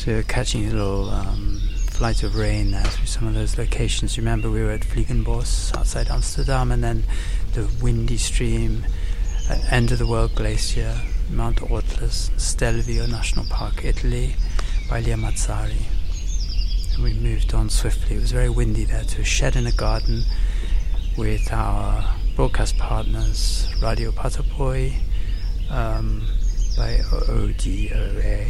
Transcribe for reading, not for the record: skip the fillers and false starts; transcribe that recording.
So we're catching a little flight of rain there through some of those locations. Remember, we were at Vliegenbos outside Amsterdam, and then the windy stream at End of the World Glacier, Mount Ortles, Stelvio National Park, Italy, by Liamazzari. And we moved on swiftly. It was very windy there, to a shed in a garden with our broadcast partners, Radio Patapoi, by ODOA,